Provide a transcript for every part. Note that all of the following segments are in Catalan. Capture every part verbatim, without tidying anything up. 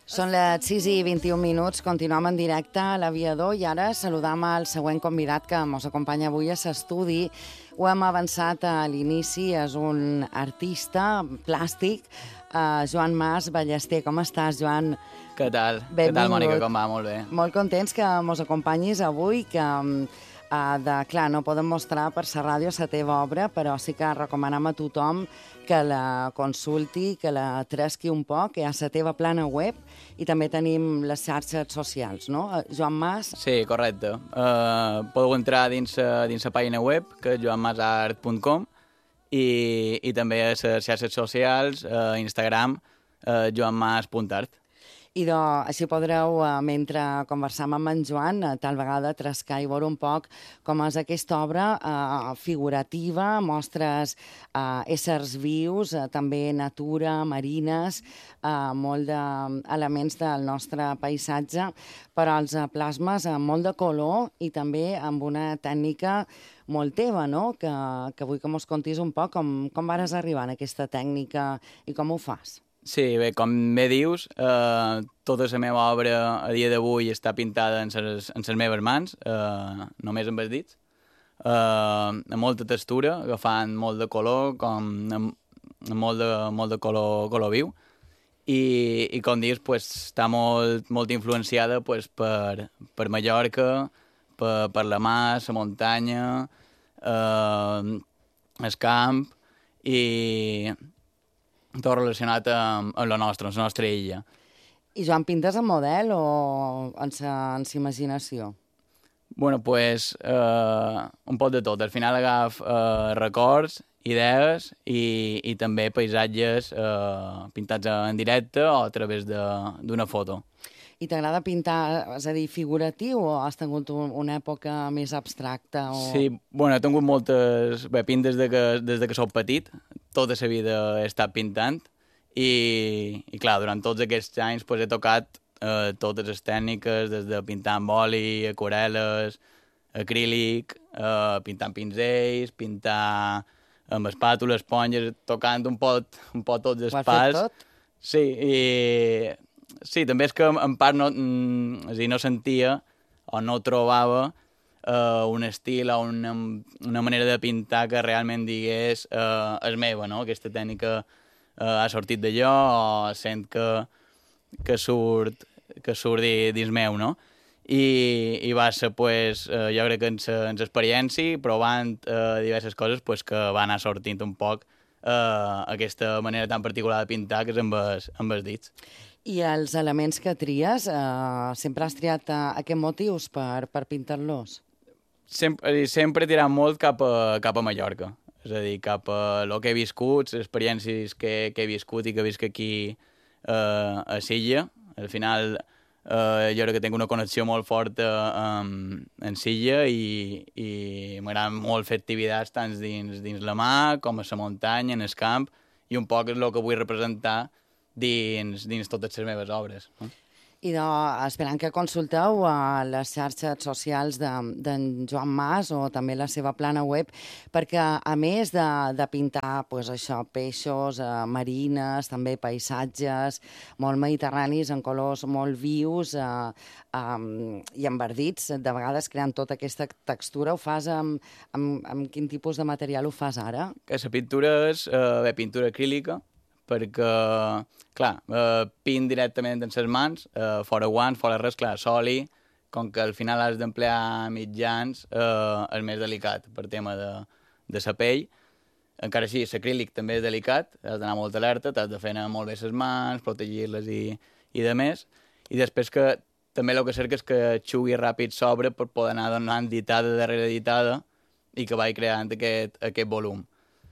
Són les sis i vint-i-un minuts, continuem en directe a l'Aviador i ara saludam el següent convidat que ens acompanya avui a l'estudi. Ho hem avançat a l'inici, és un artista plàstic, eh, Joan Mas Ballester. Com estàs, Joan? Què tal? Benvingut. Què tal, Mònica? Com va? Molt bé. Molt contents que ens acompanyis avui, que Uh, de, clar, no podem mostrar per la ràdio la teva obra, però sí que recomanem a tothom que la consulti, que la tresqui un poc, que hi ha la teva plana web i també tenim les xarxes socials, no? Uh, Joan Mas... Sí, correcte. Uh, podeu entrar dins, dins la pàgina web, que és joan mas art punt com, i, i també a les xarxes socials, uh, Instagram, uh, joan mas punt art. I de, així podreu, eh, mentre conversam amb en Joan, eh, tal vegada trascar i veure un poc com és aquesta obra eh, figurativa, mostres eh, éssers vius, eh, també natura, marines, eh, molt d'elements del nostre paisatge, però els plasmes amb molt de color i també amb una tècnica molt teva, no? Que, que vull que mos contis un poc com, com vares arribar a aquesta tècnica i com ho fas. Sí, bé, com bé dius, eh, tota la meva obra a dia d'avui està pintada en les, en les meves mans, eh, només amb els dits, eh, amb molta textura, agafant molt de color, com amb, amb molt, de, molt de color, color viu, i, i com dius, pues, està molt, molt influenciada pues, per, per Mallorca, per, per la mar, la muntanya, eh, el camp, i... tot relacionat amb, amb la nostra, amb la nostra illa. I Joan, pintes en model o en sa, en sa imaginació? Bueno, pues, eh, un poc de tot. Al final agaf eh, records, idees i, i també paisatges eh, pintats en directe o a través d'una foto. I t'agrada pintar, és a dir, figuratiu o has tingut un, una època més abstracta? O... Sí, bueno, he tingut moltes... Bé, pinto des de que, des de que soc petit, tota la vida he estat pintant i, i clar, durant tots aquests anys pues, he tocat eh, totes les tècniques, des de pintar amb oli, aquarel·les, acrílic, eh, pintar amb pinzells, pintar amb espàtules, esponges, tocant un pot, un pot tots els Ho has pals. fet tot? Sí, i... Sí, també és que en part no, mm, és dir, no sentia o no trobava uh, un estil o una, una manera de pintar que realment digués uh, és meva, no? Aquesta tècnica uh, ha sortit d'allò o sent que, que surt, que surt dins meu, no? I, i va ser, pues, uh, jo crec que en l'experiència, provant uh, diverses coses, pues, que va anar sortint un poc uh, aquesta manera tan particular de pintar que és amb els, amb els dits. I els elements que tries, eh, sempre has triat uh, aquests motius per, per pintar-los? Sempre, sempre he tirat molt cap a, cap a Mallorca. És a dir, cap a el que he viscut, les experiències que, que he viscut i que visc aquí eh, a Silla. Al final, eh, jo crec que tinc una connexió molt forta amb, amb Silla i, i m'agrada molt fer activitats tant dins, dins la mar com a la muntanya, en el camp, i un poc és el que vull representar dins, dins totes les meves obres. No? I de, esperant que consulteu a les xarxes socials d'en de, Joan Mas o també la seva plana web, perquè a més de, de pintar pues, això, peixos, eh, marines, també paisatges molt mediterranis, en colors molt vius eh, um, i enverdits, de vegades creant tota aquesta textura, ho fas amb, amb, amb quin tipus de material ho fas ara? Que la pintura és eh, bé, pintura acrílica, perquè, clar, eh, pint directament en les mans, eh, fora guants, fora res, clar, soli, com que al final has d'emplear mitjans, eh, és més delicat per tema de, de la pell. Encara així, l'acrílic també és delicat, has d'anar molt alerta, t'has de fer anar molt bé les mans, protegir-les i, i de més. I després que també el que cerca és que xugui ràpid sobre per poder anar donant ditada darrere ditada i que vagi creant aquest, aquest volum.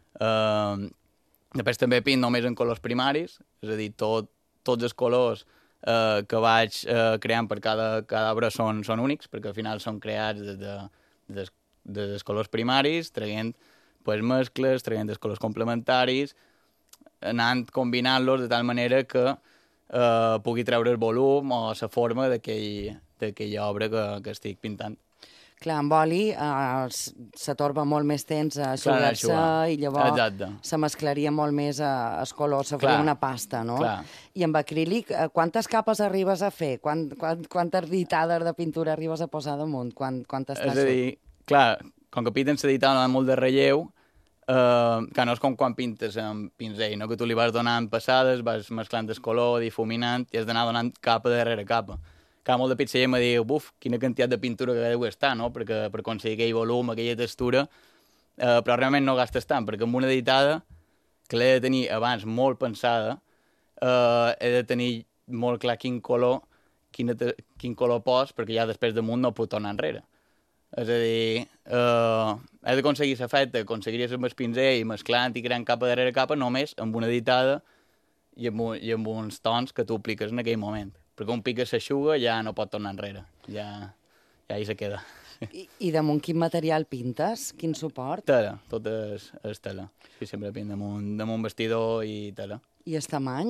Eh, Després també pint només en colors primaris, és a dir, tot, tots els colors eh, que vaig eh, creant per cada, cada obra són, són únics, perquè al final són creats des, de, des, des dels colors primaris, traient pues, mescles, traient els colors complementaris, anant combinant-los de tal manera que eh, pugui treure el volum o la forma d'aquella obra que, que estic pintant. Clar, amb oli uh, s'atorba molt més temps a eixugar-se i llavors Exacte. se mesclaria molt més a el color, se faria una pasta, no? Clar. I amb acrílic, uh, quantes capes arribes a fer? Quant, quant, quantes ditades de pintura arribes a posar damunt? Quant, quantes És a dir, clar, com que pinten la ditada no molt de relleu, Uh, que no és com quan pintes amb pinzell, no? Que tu li vas donant passades, vas mesclant el color, difuminant, i has d'anar donant capa darrere capa. Que molt de pizzeller me diu, buf, quina quantitat de pintura que deu estar, no? Perquè, per aconseguir aquell volum, aquella textura, uh, però realment no gastes tant, perquè amb una editada, que l'he de tenir abans molt pensada, uh, he de tenir molt clar quin color, quin, quin color pos, perquè ja després damunt no puc tornar enrere. És a dir, uh, he d'aconseguir l'efecte, aconseguiries amb el pinzell, mesclant i creant capa darrere capa, només amb una editada i amb, un, i amb uns tons que tu apliques en aquell moment. Perquè un piques s'aixuga ja no pot tornar enrere, ja, ja hi se queda. I, I damunt quin material pintes? Quin suport? Tela, tot és, és tela. Sí, sempre pinto damunt, damunt vestidor i tela. I el tamany?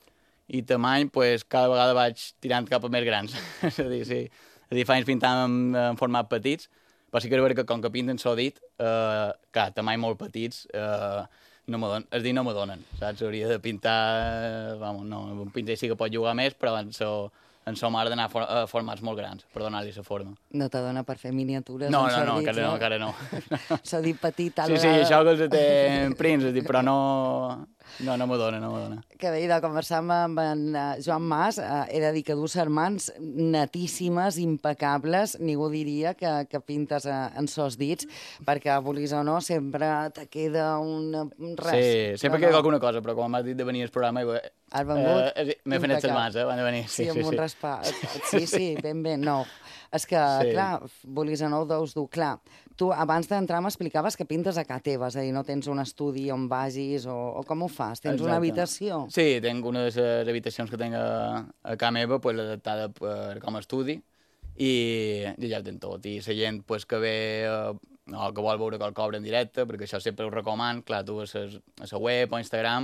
I tamany, pues, cada vegada vaig tirant cap a més grans. És a dir, sí. És a dir, fa anys pintant en, en format petits, però sí que és veritat que com que pinten so dit, eh, clar, tamany molt petits, eh, no m'adonen, és a dir, no m'adonen, saps? Hauria de pintar, eh, vamos, no, un pinzell sí que pot jugar més, però en so, en so mar d'anar a formats molt grans, per donar-li la forma. No t'adona per fer miniatures? No, no, no, encara no, encara no. S'ha dit petit, tal sí, vegada. Sí, això que els té en prints, és a dir, però no... No, no m'adona, no m'adona. Que bé, de conversar amb en Joan Mas, eh, he de dir que dues germans netíssimes, impecables, ningú diria que, que pintes a, en sos dits, perquè, vulguis o no, sempre te queda un, un res. Sí, sempre no, queda no. alguna cosa, però com m'has dit de venir al programa... Has vengut? Eh, M'he fet les mans, eh, van venir. Sí, sí, amb sí, un sí. raspat. Sí, sí, ben bé, no. És que, sí. clar, vulguis o no, ho deus dur. Clar, tu abans d'entrar m'explicaves que pintes a casa teva, és a dir, no tens un estudi on vagis o, o com ho fas? Tens Exacte. una habitació? Sí, tinc una de les habitacions que tinc a, a casa meva, pues, adaptada per, com a estudi, i, i ja ho tinc tot. I la gent pues, que ve eh, o que vol veure que el cobra en directe, perquè això sempre ho recoman, clar, tu a la web o Instagram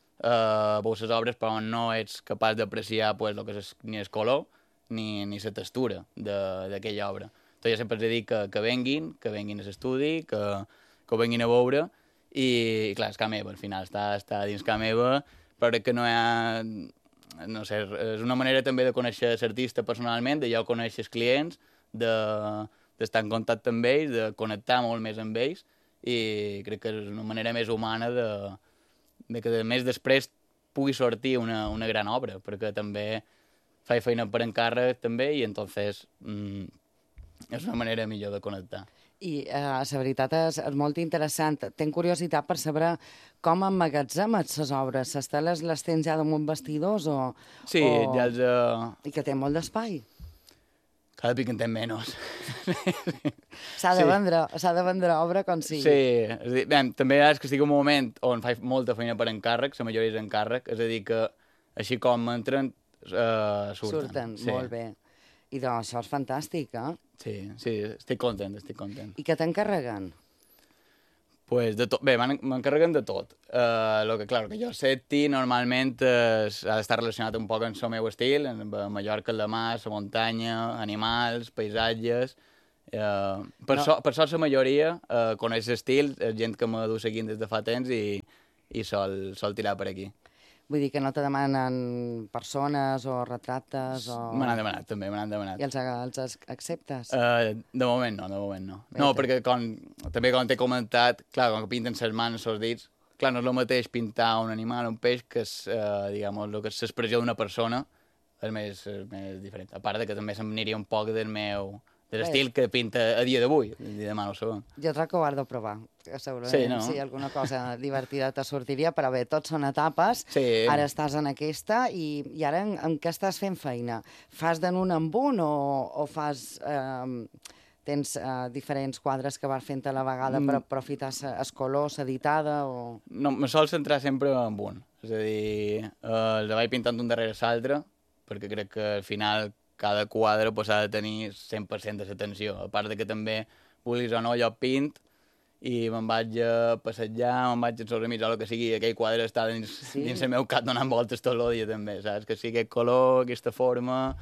eh, veus les obres, però no ets capaç d'apreciar pues, lo que és, ni el color, ni, ni la textura d'aquella obra. Entonces, jo sempre els dic que, que venguin, que venguin a l'estudi, que, que ho venguin a veure, i, i clar, és casa meva, al final està, està dins casa meva, però que no hi ha... No sé, és una manera també de conèixer l'artista personalment, de jo conèixer els clients, d'estar de, en contacte amb ells, de connectar molt més amb ells, i crec que és una manera més humana de, de que més després pugui sortir una, una gran obra, perquè també faig feina per encàrrec també, i entonces mm, és una manera millor de connectar. I eh, la veritat és, és molt interessant. Tenc curiositat per saber com emmagatzemes les obres. Les teles les tens ja damunt vestidors o... Sí, o... ja els... Uh... I que té molt d'espai. Cada pic en té menys. S'ha de, sí. vendre, s'ha de vendre obra com sigui. Sí, és a dir, bé, també és que estic en un moment on faig molta feina per encàrrec, la majoria és encàrrec, és a dir que així com entren, uh, surten. Surten, sí. molt bé. I doncs això és fantàstic, eh? Sí, sí, estic content, estic content. I què t'encarreguen? Pues de tot, bé, m'encarreguen de tot. Uh, lo que, clar, que jo senti normalment és, ha d'estar relacionat un poc amb el meu estil, amb Mallorca, la mar, la muntanya, animals, paisatges. Uh, per, no. so, per sort la majoria uh, coneix l'estil, és gent que m'ha dut seguint des de fa temps i, i sol, sol tirar per aquí. Vull dir que no te demanen persones o retrates o... Me n'han demanat, també, me n'han demanat. I els, els acceptes? Uh, de moment no, de moment no. Bé, no, perquè com, també com t'he comentat, clar, com que pinten ses mans, els dits, clar, no és el mateix pintar un animal, un peix, que és, uh, diguem, el que és l'expressió d'una persona, és més, és més diferent. A part de que també se'm aniria un poc del meu... de l'estil que pinta a dia d'avui, i demà no ho sabem. Jo crec que ho has de provar, que segurament sí, no? sí, alguna cosa divertida te sortiria, però bé, tots són etapes, sí. Ara estàs en aquesta, i, i ara en, en què estàs fent feina? Fas de un en un o, o fas... Eh, tens eh, diferents quadres que vas fent a la vegada mm. per aprofitar el color, l'editada o... No, me sol centrar sempre en un, és a dir, eh, els vaig pintant un darrere l'altre, perquè crec que al final cada quadre pues, ha de tenir cent per cent de l'atenció. A part de que també, vulguis o no, jo pint i me'n vaig a passejar, me'n vaig als amics o el que sigui, aquell quadre està dins, sí. dins el meu cap donant voltes tot el dia també, saps? Que sigui aquest color, aquesta forma,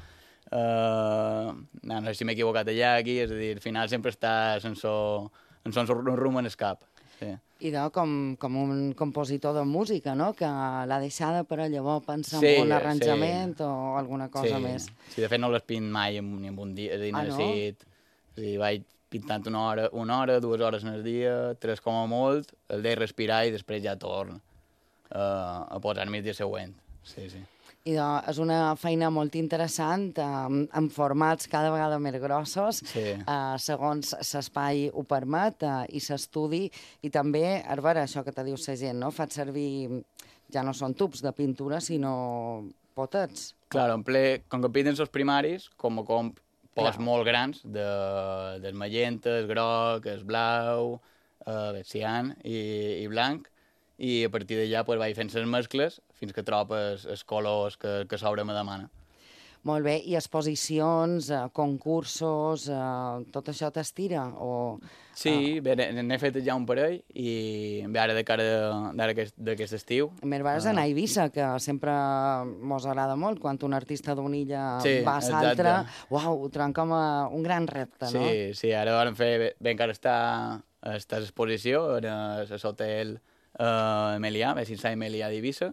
Uh, no, no sé si m'he equivocat allà, aquí, és a dir, al final sempre està sense, sense un rumb en el cap. Sí. I de, com, com un compositor de música, no?, que l'ha deixada per a llavors pensar sí, en un arranjament sí. o alguna cosa sí. més. Sí, de fet no les pinto mai en, ni en un dia, és a dir, ah, necessit... No? És a dir, vaig pintant una hora, una hora, dues hores en el dia, tres com a molt, el dia respirar i després ja torno uh, a posar-me el dia següent. Sí, sí. I de, és una feina molt interessant, eh, amb formats cada vegada més grossos, sí. eh, segons l'espai ho permet, eh, i s'estudi, i també, a veure, això que te diu la gent, no? Faig servir, ja no són tubs de pintura, sinó potets. Clar, en ple, com que pinten els primaris, com, com pots molt grans, de, del magenta, el groc, el blau, eh, el cian i, i blanc, i a partir d'allà pues, vaig fent les mescles fins que trobes els colors que, que l'obra me demana. Molt bé, i exposicions, eh, concursos, eh, tot això t'estira? O, sí, eh... bé, n'he fet ja un parell i bé, ara de cara d'aquest estiu... A més, vas anar a Eivissa, que sempre mos agrada molt, quan un artista d'una illa sí, va a l'altra, uau, ho troben com a un gran repte, no? Sí, sí, ara vam fer, bé, bé encara està, està a l'exposició, a l'hotel uh, Emilià, a Cinsà Emilià d'Eivissa,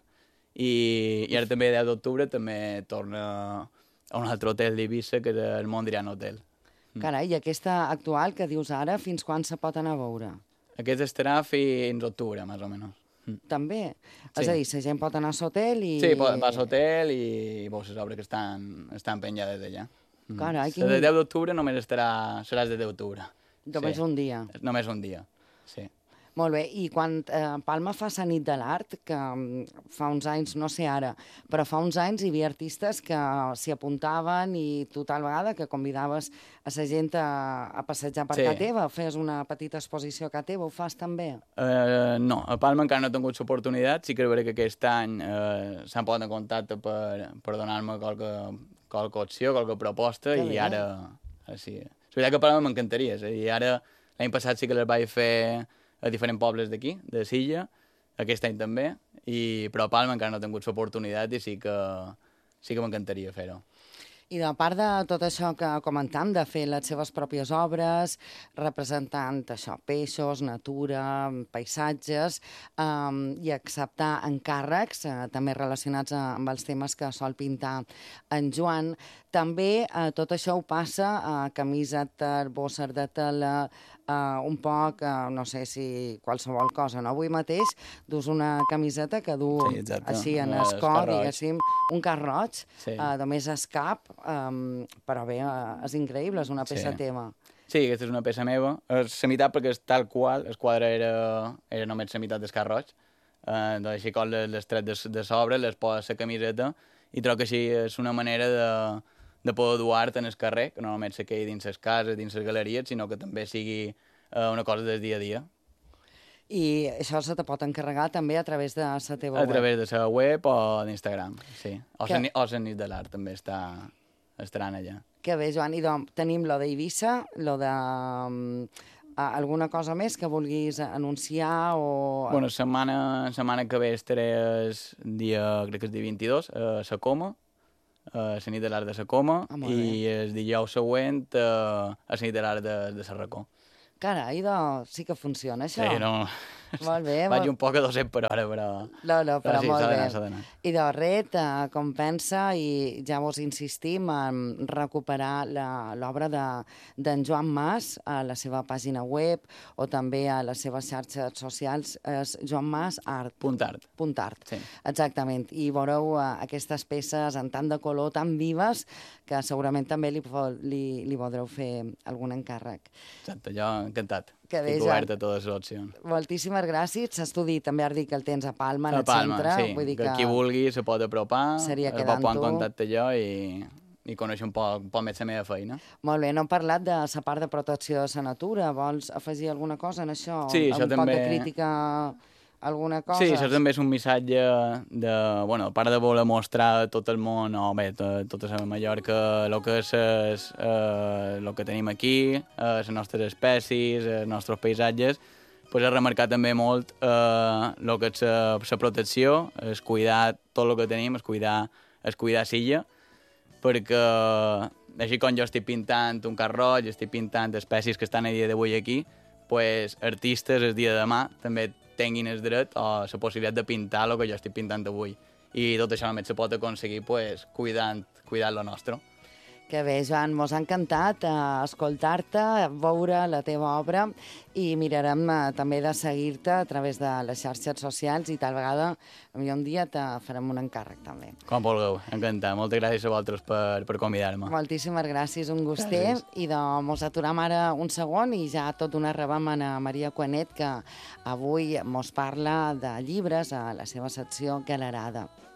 i, i ara també el deu d'octubre també torna a un altre hotel d'Eivissa, que és el Mondrian Hotel. Carai, i aquesta actual que dius ara, fins quan se pot anar a veure? Aquest estarà fins a octubre, més o menys. Mm. També? Sí. És a dir, la gent pot anar a l'hotel i... Sí, va a l'hotel i, i veus les obres que estan, estan penjades d'allà. Carai, quin... El deu d'octubre només estarà... seràs de deu d'octubre. Només sí. un dia? Només un dia, sí. Molt bé, i quan eh, Palma fa la nit de l'art, que fa uns anys, no sé ara, però fa uns anys hi havia artistes que s'hi apuntaven i tu tal vegada que convidaves a la gent a, a passejar per sí. casa teva, fes una petita exposició a casa teva, ho fas també? Uh, no, a Palma encara no he tingut l'oportunitat, sí que és veritat que aquest any uh, s'han posat en contacte per, per donar-me qualque, qualque opció, qualque proposta, que i bé. Ara... Uh, sí. És veritat que a Palma m'encantaria, i ara l'any passat sí que les vaig fer a diferents pobles d'aquí, de Silla, aquest any també, i, però a Palma encara no he tingut l'oportunitat i sí que, sí que m'encantaria fer-ho. I de part de tot això que comentam, de fer les seves pròpies obres, representant això, peixos, natura, paisatges, um, i acceptar encàrrecs, eh, també relacionats amb els temes que sol pintar en Joan, també eh, tot això ho passa a camisetes, bosses de tela, Uh, un poc, uh, no sé si qualsevol cosa, no? Avui mateix dus una camiseta que du sí, així en el cor, diguéssim, un car roig, sí. uh, només es cap, um, però bé, uh, és increïble, és una peça sí. teva. Sí, aquesta és una peça meva, és la meitat perquè és tal qual, el quadre era, era només la meitat del car roig, uh, doncs així com les, les tret de, de sobre, les posa la camiseta, i trobo que així és una manera de... de poder dur-te en el carrer, que no només se quedi dins les cases, dins les galeries, sinó que també sigui eh, una cosa del dia a dia. I això se te pot encarregar també a través de la teva web? A través de la web o d'Instagram, sí. O que... la nit de l'art també està, estaran allà. Que bé, Joan. I doncs tenim lo d'Eivissa, lo de... Um, alguna cosa més que vulguis anunciar o... Bueno, setmana, setmana que ve estaré el dia, crec que és dia vint-i-dos, a la Coma, a la nit de l'art de la Coma, ah, i el dijous següent a la nit de l'art de, de Sarracó. Carai, doncs sí que funciona, això. Sí, no... Molt bé. Vaig molt... un poc a dos cents per hora, però... No, no, però, però sí, molt bé. I de ret, eh, com pensa, i ja vos insistim en recuperar l'obra d'en de, Joan Mas a la seva pàgina web o també a les seves xarxes socials, és Joan Mas Art. Punt art. Punt art, sí. Exactament. I veureu uh, aquestes peces en tant de color, tan vives, que segurament també li, li, li podreu fer algun encàrrec. Exacte, jo encantat. Que bé, estic obert a totes les opcions. Moltíssimes gràcies. L'estudi també has dit que el tens a Palma, en a el Palma, centre. Sí. Vull dir que, que qui vulgui se pot apropar, seria es pot posar en contacte jo i, i conèixer un poc, un poc més la meva feina. Molt bé, no hem parlat de la part de protecció de la natura. Vols afegir alguna cosa en això? Sí, això un també... Un poc de crítica... alguna cosa? Sí, això també és un missatge de, bueno, a part de voler mostrar tot el món, o bé, tota la Mallorca, el que és es, eh, el que tenim aquí, eh, les nostres espècies, els nostres paisatges, pues, he remarcat també molt eh, el que és la protecció, es cuidar tot el que tenim, es cuidar, es cuidar Silla. perquè així com jo estic pintant un carroig, estic pintant espècies que estan a dia d'avui aquí, pues, artistes el dia de demà també tinguin el dret o la possibilitat de pintar el que jo estic pintant avui. I tot això només se pot aconseguir pues, cuidant, cuidant lo nostre. Que bé, Joan, mos ha encantat eh, escoltar-te, veure la teva obra i mirarem eh, també de seguir-te a través de les xarxes socials i tal vegada un dia te farem un encàrrec també. Com vulgueu, encantat. Moltes gràcies a vosaltres per, per convidar-me. Moltíssimes gràcies, un gustet. Gràcies. I de, mos aturam ara un segon i ja tot una rebam a Maria Cuanet, que avui mos parla de llibres a la seva secció Galerada.